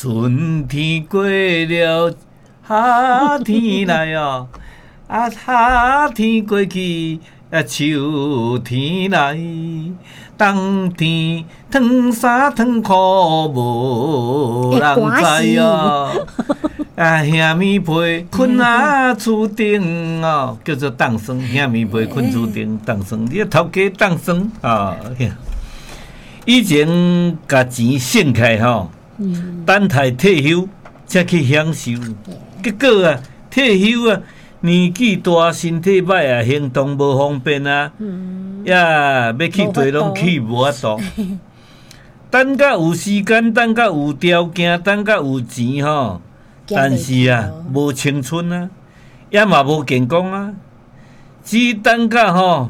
春天过了，夏天来哦，夏天过去，秋天来，冬天烫衫烫裤无人知哦。虾米被困厝顶哦，叫做冻霜。虾米被困厝顶冻霜，你头家冻霜啊！以前甲钱省起来吼，等待退休才去享受。结果啊，退休啊，年纪大，身体歹啊，行动无方便啊，要去地拢去无法度。等甲有时间，等甲有条件，等甲有钱吼，但是啊，无青春啊，也嘛无健康啊，只等甲吼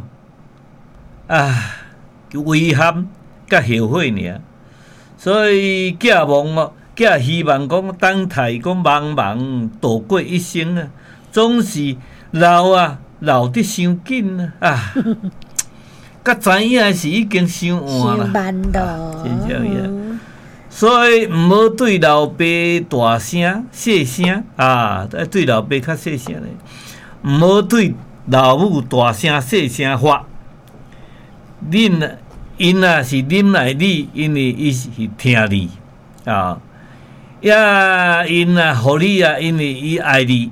遗憾。甲后悔尔，所以寄望哦，寄希望讲等待讲茫茫度过一生啊，总是老得伤紧啊！甲知影是已经伤晚啦，真正呀。所以毋好对老爸大声细声啊，对老爸较细声咧，毋好对老母大声细声发，恁。因啊是忍耐你，因为伊是听你啊，也因啊互你啊，因为伊爱你。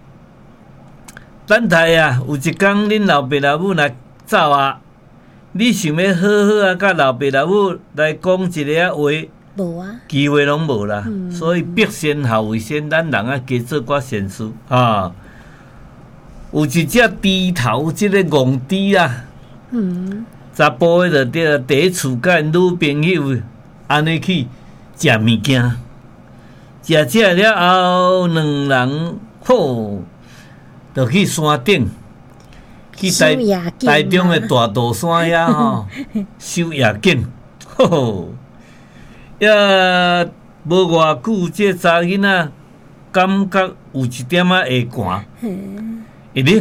等待啊，有一天恁老爸老母来走啊，你想要好好啊，甲老爸老母来讲一个话，无啊，机会拢无啦。所以必先后为先，咱人啊加做寡善事啊。有一只猪头，即个戆猪啊。查甫的就对第一次甲女朋友安尼去食物件，食了后，两人就去山顶，去台中的大肚山遐吼收夜景，也无偌久，这查囡仔感觉有一点仔会寒，会冷。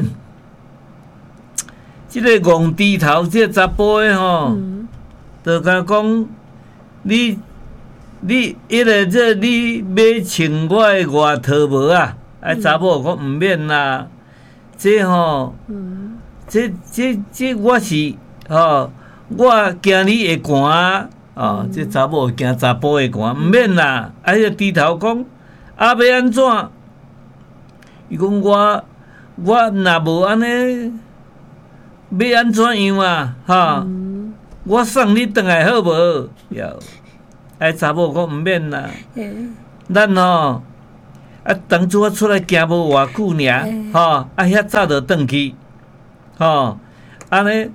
即个戆猪头，即个查甫的吼，就甲讲，你迄个这你要穿我的外套无啊？查某讲毋免啦，这吼，这我是吼，我惊你会寒啊，这查某惊查甫会寒，毋免啦。这猪头讲，要安怎？伊讲我若无安尼。要安怎样啊？哈！我送你转来好无？查某讲毋免啦。咱吼当初我出来行无偌久尔，吼遐早就转去，吼安尼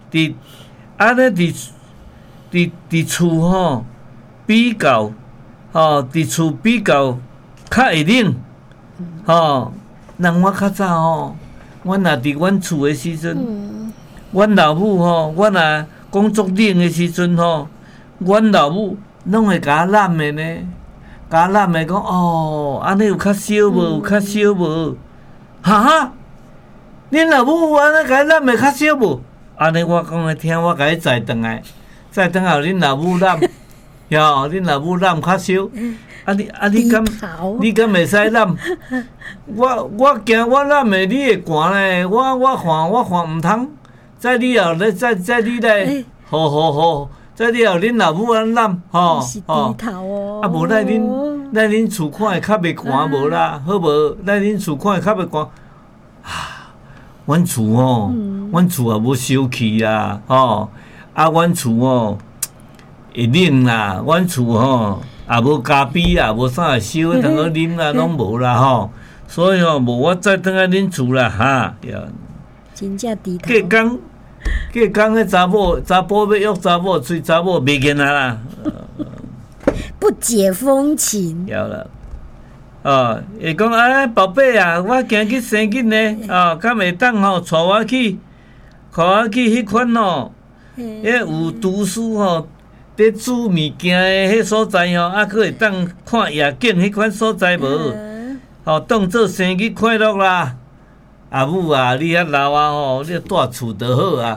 伫厝吼比较，吼伫厝比较较会冷，吼人我较早吼，阮若伫阮厝的时阵。阮老母吼，我若工作冷的时阵吼，阮老母拢会甲我揽的呢，甲我揽的讲哦，安尼有较少无？有较少无？哈！恁老母安尼甲你揽的较少无？安尼我讲来听，我甲你载转来，载转后恁老母揽，哟，恁老母揽较少。你敢袂使揽？我惊我揽的你会寒咧，我看毋通。在你后咧，在你来，好，在你后恁老母安揽，吼，无来恁厝看会较袂寒无啦，好无？来恁厝看会较袂寒。阮厝吼，阮厝也无烧气啦，吼，阮厝吼会冷啦，阮厝吼也无咖啡啊，无啥会烧的通好啉啦，拢无啦吼，所以吼无我再转来恁厝啦，哈， 真正低头。 隔工迄查甫要约查某，催查某袂见啦， 不解风情。 有啦，会讲宝贝啊，我今去生囡呢，敢会当吼带我去迄款吼，迄有厨师吼，伫煮物件的迄所在吼，佫会当看夜景迄款所在无？当做生日快乐啦！阿母啊，你遐老啊吼，你住厝就好啊。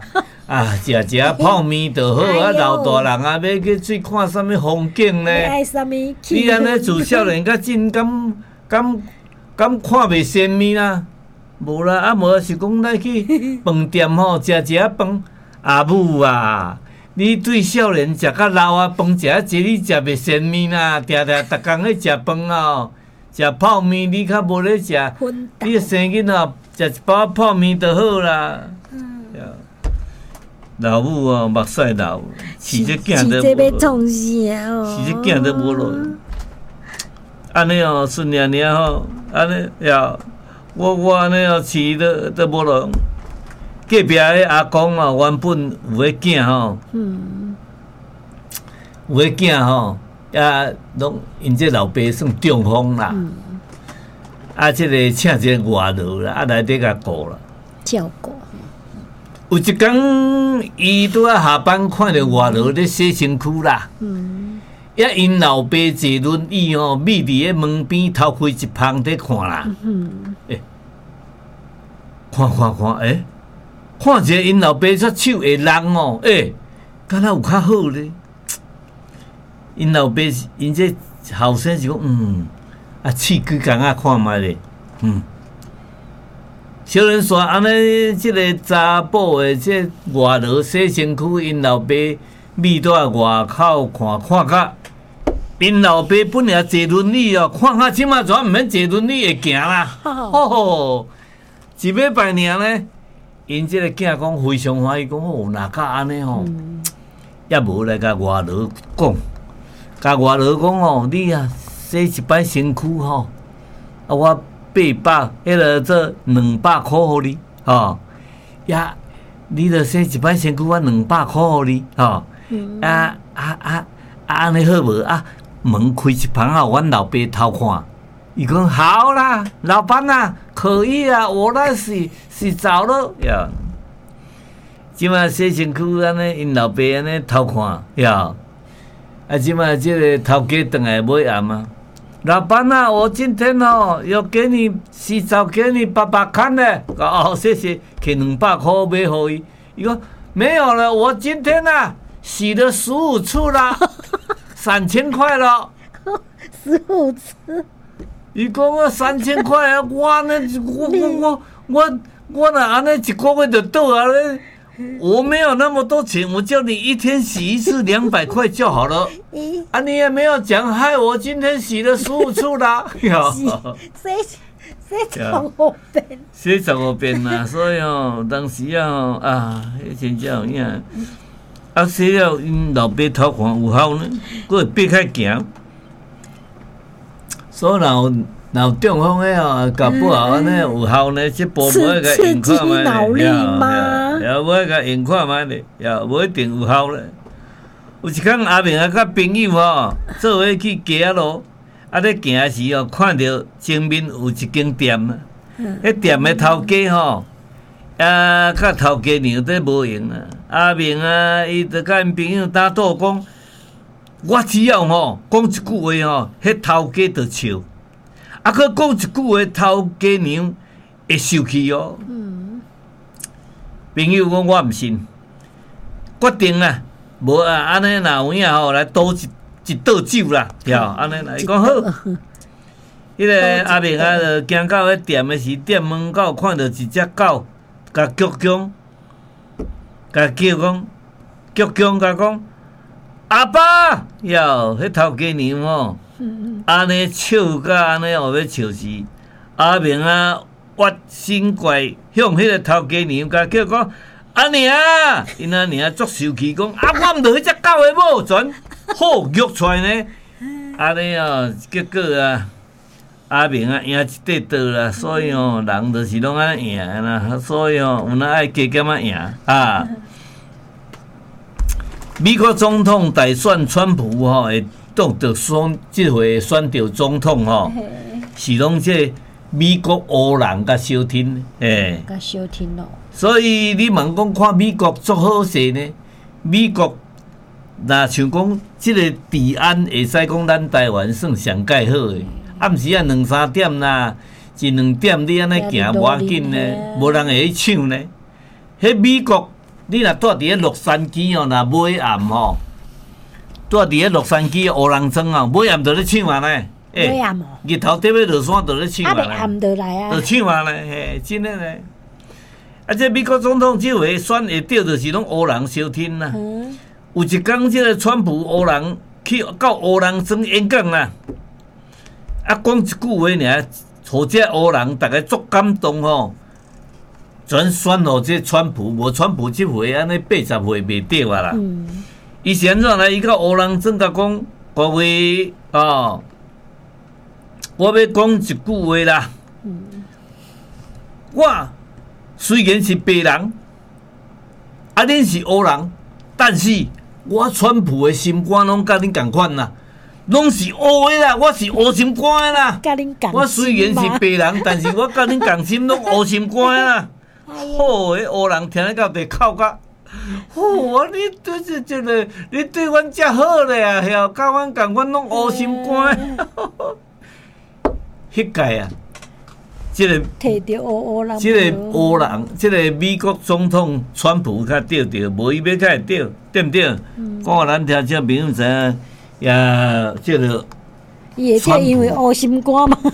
食泡面就好啊，老大人啊，要去去看什么风景呢？ 爱什么？ 你安尼自少年甲真敢看袂鲜面啊？无啦，啊无是讲咱去饭店吼食饭，阿母啊，你对少年食甲老啊，饭食济你食袂鲜面啊，定逐工咧食饭哦，食泡面你较无咧食，你生囡仔食一包泡面就好啦。老母哦，目屎流，饲这囝都无落，饲这囝都无落。安尼哦，顺娘娘吼，安尼呀，我安尼哦，饲都无落。隔壁个阿公哦，原本有个囝吼，有个囝吼，也拢因这老爸算中风啦。这个请一个外劳啦，来底甲顾啦， 照顾。 有一天，伊拄啊下班看到外劳咧洗身躯啦。因老爸坐轮椅哦，覕伫个门边头开一旁在看啦。看，看一下因老爸这手会弄哦，敢若有较好咧。因老爸因这后生是讲，试几工啊看觅咧，小人说安尼，即个查甫的这外劳洗身躯，因老爸覕在外口看甲，因老爸本来坐轮椅哦，看甲即马怎毋免坐轮椅会行啦？一礼拜尔呢，因即个囝讲非常欢喜，讲若甲安尼吼，也无来甲外劳讲，甲外劳讲哦，你啊洗一摆身躯吼，我800，迄个做200块互你，你著洗一摆身躯，我200块互你，安尼好无？门开一旁啊，阮老爸偷看，伊讲好啦，老板啊，可以啊，我那是走了呀。即马洗身躯安尼，因老爸安尼偷看呀，即马即个头家转来买暗啊。老板啊，我今天哦要给你洗澡，给你爸爸看的。谢谢，给200块买互伊。伊讲没有了，我今天啊洗了15次啦，3000块了。 15次。 伊讲我3000块啊，我那安尼一个月就倒啊咧。我没有那么多钱，我叫你一天洗一次200块就好了。你也没有讲，害我今天洗了15次啦。 洗15遍。 洗15遍啦，所以当时迄真正有影。洗了，因老爸偷看有效呢，佫会爬开行。所以若中风的搞不好安尼有效呢，这部无爱甲用看觅咧，也无爱甲用看觅咧，也无一定有效咧。有一天阿明甲朋友做伙去街路，咧行时看到前面有一间店啊，迄店的头家甲头家娘在无闲啊。阿明伊就甲因朋友打赌讲，我只要讲一句话迄头家就笑。佫讲一句话，头家娘会生气哦。朋友讲我毋信，决定啊，无安尼若有影来赌一倒酒啦，安尼啦。伊讲好，迄个阿明就行到迄店的时，店门口看到一只狗，甲鞠躬，甲叫讲，鞠躬甲讲，阿爸，迄头家娘安尼笑甲安尼要笑死，阿明挖心怪向迄个头家娘甲叫讲，阿娘，因阿娘足生气讲，我毋着迄只狗的某全好虐出来呢，安尼结果阿明赢一块倒啦，所以人就是拢安尼赢啦，所以有哪爱加减啊赢美国总统大选，川普会得选，即回选到总统是拢这美国黑人甲小听甲小听咯。 所以你问讲看美国足好势呢？美国若像讲即个治安会使讲咱台湾算上介好诶，暗时2-3点啦，1-2点你安尼行无要紧呢，无人会去抢呢。迄美国你若住伫咧洛杉矶哦，若尾暗吼，住伫咧洛杉矶乌人庄哦，尾暗就咧唱啊呢。 尾暗哦， 日头伫要落山就咧唱啊呢。 暗就来啊， 就唱啊呢，嘿，真诶呢。啊，这美国总统这回选会到，就是拢乌人小天啦。有一天，这个川普乌人去到乌人庄演讲啦，啊，讲一句话尔，互这乌人大家足感动吼。全选互这川普，无川普这回安尼80岁袂对啊啦。伊是安怎来？伊到乌人庄甲讲，各位哦，我要讲一句话啦。我虽然是白人，啊，恁是乌人，但是我川普的心肝拢甲恁同款啦，拢是乌的啦，我是乌心肝的啦。我虽然是白人，但是我甲恁同心，拢乌心肝的啦。好，迄乌人听咧到地哭甲，哦，你对这个，你对阮遮好咧啊，晓，甲阮共阮拢乌心肝。迄届啊，即个摕着乌人， 即个乌人，即个美国总统川普较对着，无伊要较会对，对毋对？讲互咱听这朋友知影，也即个。 伊会对，因为乌心肝嘛。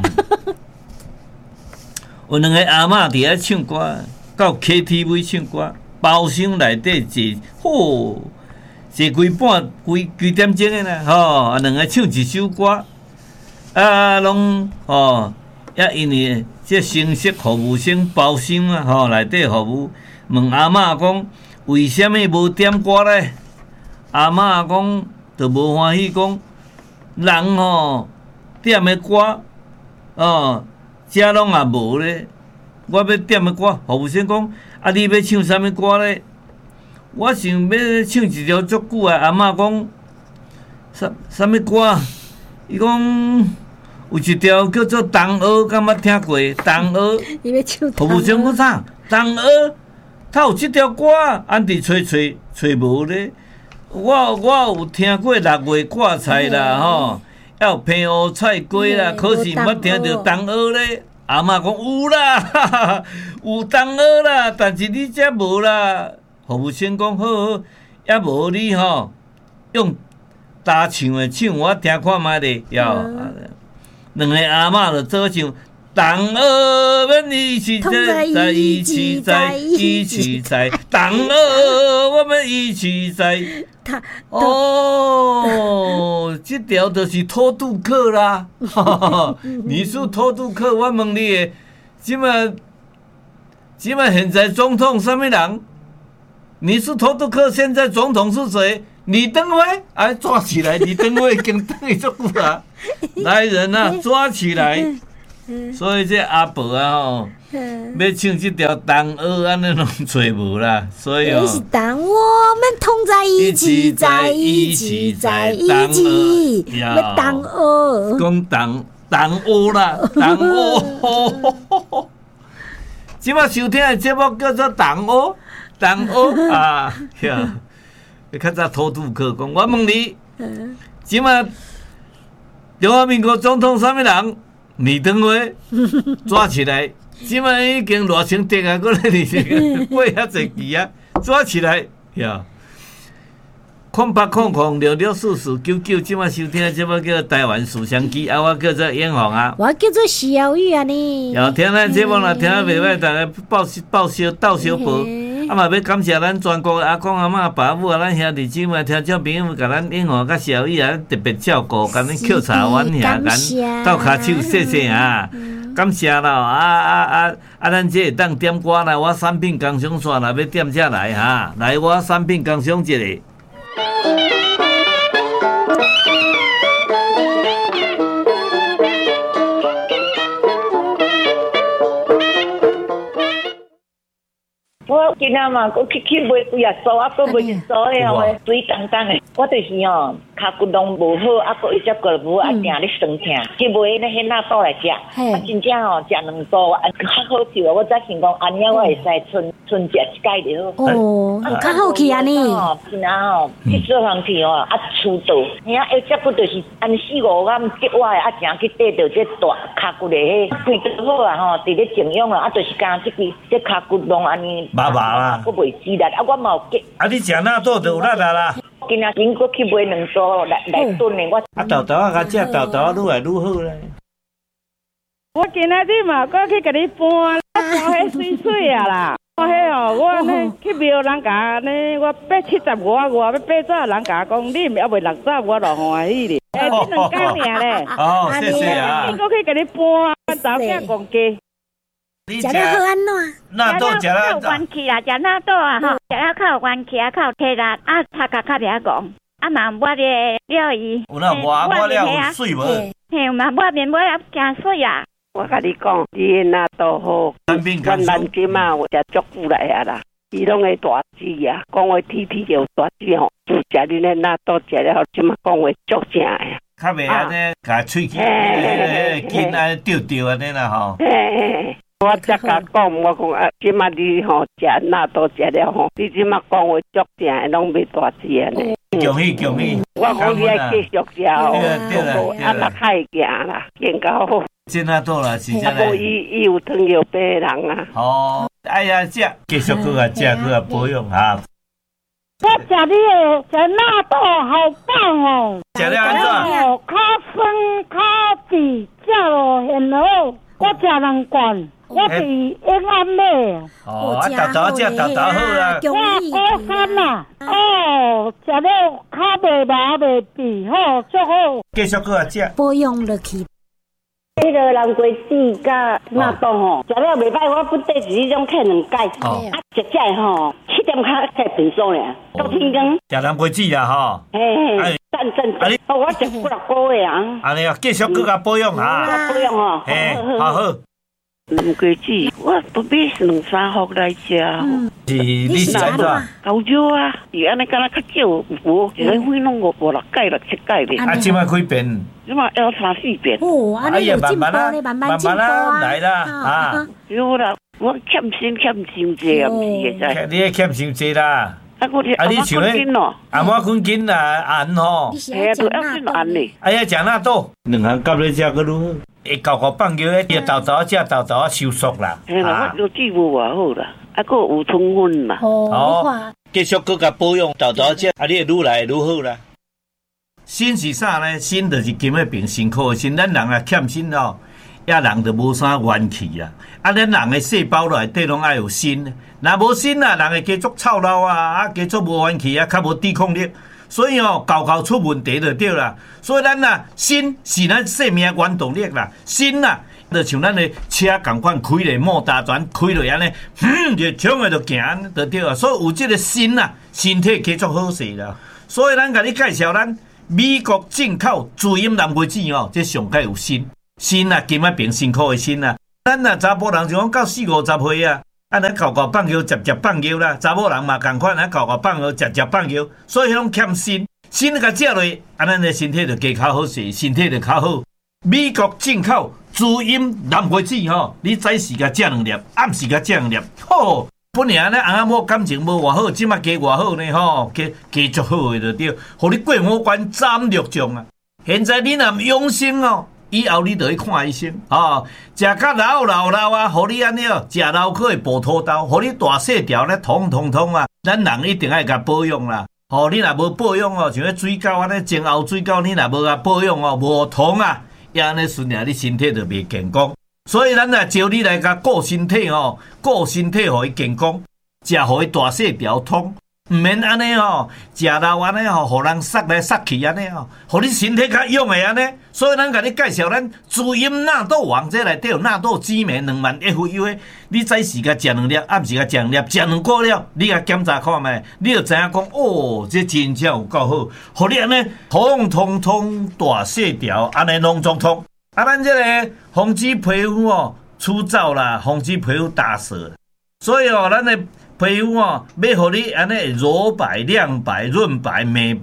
有两个阿嬷伫遐唱歌，到 KTV 唱歌，包厢内底坐，坐规点钟的啦，吼，两个唱一首歌，啊，拢也因为这成熟服务生包厢啊，吼，内底服务问阿嬷讲，为什么无点歌咧？阿嬷讲，就无欢喜讲，人吼点的歌，遮拢也无咧，我要点的歌，服务生讲，啊，你要唱啥物歌咧？我想要唱一条足久啊！阿嬷讲，啥物歌？伊讲有一条叫做《东河》，敢捌听过？《东河》。 伊要唱。 服务生讲啥？《东河》，他有即条歌，安伫找无咧。我有听过6月挂菜啦，吼。还有平湖菜瓜啦，可是毋捌听到东河咧。阿嬷讲有啦，哈哈，有东河啦，但是你遮无啦。服务生讲好，也无你吼用搭唱的唱，我听看觅咧。要两个阿嬷就做唱。东河我们一起在一起在一起在，东河我们一起在。哦，这条就是偷渡客啦！你是偷渡客，我问你的，即摆现在总统什么人？你是偷渡客，现在总统是谁？李登辉，哎，抓起来！李登辉已经等伊足久啦，来人啊，抓起来！所以这阿伯啊吼，要唱这条东河安尼拢找无啦，所以哦。 当我们同在一起，在一起，在一起，要东河。 讲东河啦，东河。即摆收听的节目叫做东河啊，呀，较早偷渡客讲，我问你，即摆中华民国总统啥物人？李登辉抓起来，即摆已经偌清跌啊，过来你过遐济期啊，抓起来呀！0800664499，即摆收听的节目叫台湾思想机，啊，我叫做燕红啊， 我叫做徐瑶玉啊呢。 要听咱节目啦，听啊袂歹，大家斗小报。啊嘛要感谢咱全国阿公阿嬷爸母啊，咱兄弟姊妹听众朋友，甲咱英雄甲小雨啊特别照顾，甲咱抾茶碗遐，咱斗骹手谢谢啊，感谢啦！咱这会当点歌来，我产品工商线啦，要点遮来哈，来我产品工商一个。 我今仔嘛，我去买几啊组，啊，搁买一组的吼，水当当的。我就是吼， 骹骨拢无好，啊，佮伊只个无啊，定咧酸痛，去买那鲜纳豆来食，啊，真正哦，食2刀啊，较好笑啊！我才想讲，安尼我会使春食一摆就好。 哦，较好去安尼。 是啊哦，去做行去哦，啊，出道，遐要只骨就是安4-5暗结我的，啊，正去缀着这大骹骨的迄规都好啊吼，伫咧静养啊，啊，就是讲这骹骨拢安尼麻麻啦， 骨袂支力，啊，我嘛有结。 啊，你食那豆就有力啦。 今仔经过去买2刀来炖的，我啊豆豆啊，甲食豆豆愈来愈好咧。 我今仔日嘛，搁去甲你搬迄水水啊啦。迄哦，我呢去庙人家呢，我85外，要80人家讲你还袂60，我就欢喜哩。这2天尔咧。 哦，谢谢啊。 我去甲你搬，查囝讲价。 你食了好安怎？ 纳豆食了元气啊，食纳豆啊，吼，食了较有元气啊，较有体力，啊，头壳较袂戆，啊嘛抹咧了伊。 有那抹了有水无？ 嘿，嘛抹面抹了真水啊。 我甲你讲，伊的纳豆好，阮南京啊，有食足久来啊啦，伊拢会大籽啊，讲话天有大籽吼，就食恁的纳豆食了后，即马讲话足正的。 较袂安尼，甲喙齿筋安尼吊安尼啦吼。 我才甲讲，我讲啊，即马你吼食纳豆食了吼，你即马讲话足正的，拢袂大籽安尼。 恭喜！ 我讲你爱继续食哦，啊，目太行啦，健到好。 真啊多啦，是真诶。啊，伊有糖有病的人啊。 哦，哎呀，食继续去啊，食去啊，保养哈。 我食你的食纳豆好棒哦！ 食了安怎？ 哦，较酸较甜，食落很好。我食2罐，我是永安买。 哦，啊，豆豆食豆豆好啊。 我高山啊，哦，食了较袂麻袂痹，好足好。 继续去啊，食。 保养落去。 迄个南瓜子甲纳豆吼，食了袂歹，我本地是迄种客2盖，啊，食食吼7点较才平数咧，到天光。 食南瓜子啊吼。 嘿，赞，我食5、6个月啊。 安尼啊，继续去甲保养哈。 保养吼。 嘿，好。 南瓜子，我不买2-3盒来食。 是你是安怎？ 好少啊，伊安尼敢若较少无，一个血拢5、6盖、6、7盖咧。 啊，即摆几遍？ 即摆要3、4遍。 哦，安尼有进步咧，慢慢进步啊。 来啦，啊。 有啦，我欠薪伤济啊，毋是会使。 你欠伤济啦。 啊，我阿妈困紧咯， 阿妈困紧啦，按吼。 嘿啊，都要紧按哩。 哎呀，食纳豆，2项夹咧食个愈好。会搞放尿，食豆豆食豆豆收缩啦。 嘿啦，我都煮无偌好啦，啊，佫有春分啦。 哦， 继续佫甲保养豆豆食，啊，你会愈来愈好啦。锌是啥呢？锌就是金的病，辛苦的锌。咱人啊欠锌哦，也人就无啥元气啦。啊，咱人的细胞内底拢爱有锌，若无锌啊，人会加足操劳啊，加足无元气啊，较无抵抗力。所以哦，搞出问题就对啦。所以咱呐，锌是咱生命原动力啦。锌呐，就像咱的车共款开咧，摩打转开落安尼，就冲诶就行就对啊。所以有这个锌呐，身体加足好势啦。所以咱甲你介绍咱美国进口自饮南瓜子哦，这上界有锌。锌啊，今仔病辛苦的锌啊。咱呐查甫人就讲到40-50岁啊。啊，咱搞放尿，接放尿啦！查某人嘛共款，咱搞放尿，接放尿，所以迄种欠锌，锌甲食落，啊，咱的身体就加较好势，身体就较好。美国进口自饮南瓜子吼，你早时甲食2粒，暗时甲食2粒，吼！本来咱翁仔某感情无偌好，即马加偌好呢吼，加足好诶就对，互你过五关斩六将啊！现在你若养生哦。以后你就去看医生，食较老啊，互你安尼哦，食老可会补土豆，互你大细条咧，通啊，咱人一定爱甲保养啦。你若无保养哦，像迄水饺安尼前后水饺，你若无甲保养哦，无通啊，也安尼顺啊，你身体就袂健康。所以咱啊，招你来甲顾身体哦，顾身体互伊健康，食互伊大细条通。毋免安尼吼，食老安尼吼，互人杀来杀去安尼吼，互你身体较勇诶安尼。所以咱甲你介绍咱自饮纳豆王，这内底有纳豆激酶2万 FU 诶。你早时甲食2粒，暗时甲食2粒，食2个了，你甲检查看觅，你就知影讲哦，这真正有够好，互你安尼通大细条，安尼拢总通。啊，咱这个防止皮肤哦粗糙啦，防止皮肤打色。所以咱的皮肤要互你安尼柔白、亮白、润白、美白，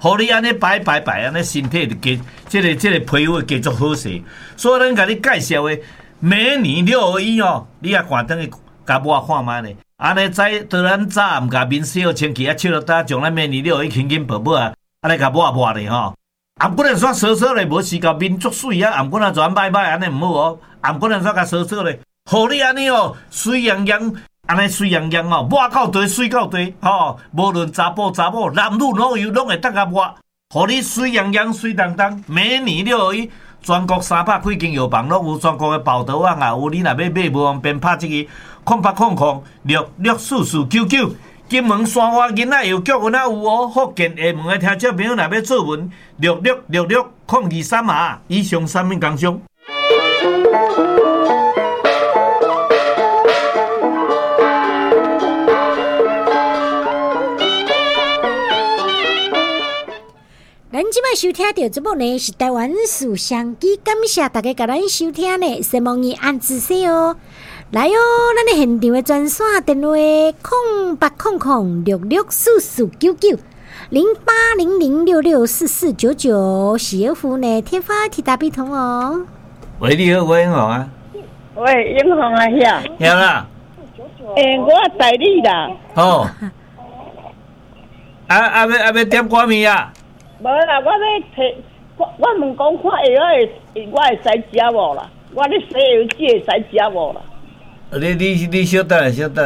互你安尼摆，安尼身体就加，这个皮肤加足好势。所以咱甲你介绍的每年621哦，你也看等于甲抹看卖咧。安尼在咱早暗甲面洗好清气，笑到搭将咱每年621轻轻薄薄啊，安尼甲抹咧吼。暗棍人煞扫扫咧，无时甲面足水啊，暗棍啊全歹安尼毋好哦。暗棍人煞甲扫扫咧，互你安尼哦，水洋洋。安尼水洋洋哦，抹到地水到地吼，无论查甫男女老幼拢会当甲抹，互你水洋洋水当当。每年621，全国300几间药房拢有全国的报道啊，有你若要买无方便拍这个0800664499。金门山花囡仔药局有哪有哦？福建厦门的听众朋友若要做文，66660223啊，以上产品工商。 咱即摆收听到节目呢是台湾思想机，感谢大家甲咱收听呢，希望你按姿势哦。来哦，咱的现场的专线电话0800664499，0800664499，小夫呢天发提大笔通哦。 喂，你好，我英红啊。 喂，英红啊，遐。 晓啦。 我代理啦。 哦。要点歌名啊？ 无啦，我问讲看药我会使食无啦？我咧洗药剂会使食无啦？ 你稍等，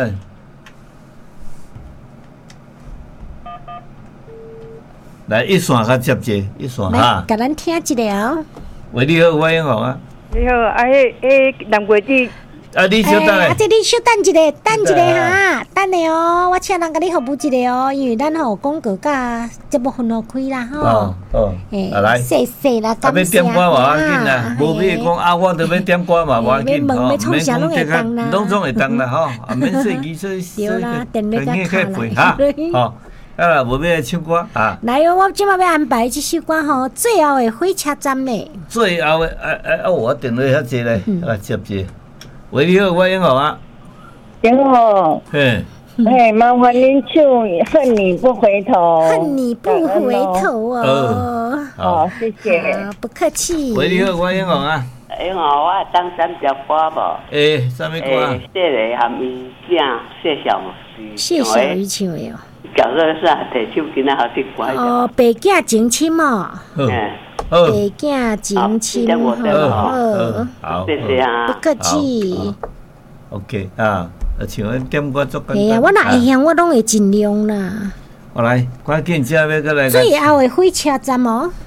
来一线较接者，一线哈。 甲咱听一下哦。 喂，你好，我英红啊。 你好，南国子。 你稍等这你稍等一下哈，等下哦，我请人甲你服务一下哦，因为咱吼广告甲节目分好开啦吼。 来， 谢谢啦，感谢。 要点歌嘛要紧啦，无必要讲我都要点歌嘛，无要紧吼， 免讲拢会当啦， 拢总会当啦吼，免说伊说对啦，电话甲卡来哈，吼，啦，无要唱歌啊。 来哦，我即摆要安排这首歌吼，最后的火车站咧。 最后的我电话遐济咧，接者。喂，你好，我英红啊。 英红。麻烦您唱《恨你不回头》。 恨你不回头哦。 好，谢谢。 不客气。 喂，你好，我英红啊。 英红，我当3条歌无？ 什么歌？ 这个含伊正谢小鱼。 谢小鱼唱的哦。 搞个啥？摕手机那好听歌。 哦，白囝情深哦。白囝情深好， 谢谢啊， 不客气。 OK 啊，像点歌足简单。 系啊，我若会晓，我拢会尽量啦。 我来，赶紧这要过来。 最后的火车站哦。